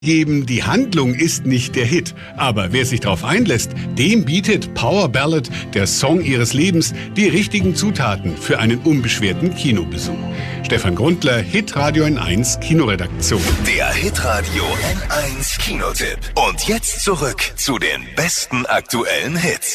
Geben, die Handlung ist nicht der Hit. Aber wer sich darauf einlässt, dem bietet Power Ballad, der Song ihres Lebens, die richtigen Zutaten für einen unbeschwerten Kinobesuch. Stefan Grundler, Hitradio N1 Kinoredaktion. Der Hitradio N1 Kinotipp. Und jetzt zurück zu den besten aktuellen Hits.